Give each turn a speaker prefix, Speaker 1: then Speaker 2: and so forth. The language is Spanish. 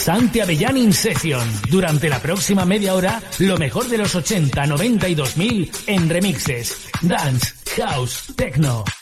Speaker 1: Santi Avellán in Session. Durante la próxima media hora, lo mejor de los 80, 90 y 2000 en remixes, dance, house, techno,